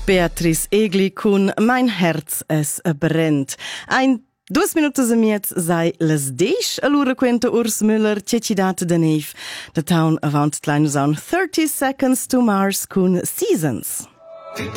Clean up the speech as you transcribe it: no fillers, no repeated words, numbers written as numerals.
Beatrice Egli cun Mein Herz es brennt. Ein 2 minutos a miez sei les 10, allura quenta Urs Müller, cecidata da neiv. Da taun avant klein usaun 30 Seconds to Mars cun Seasons.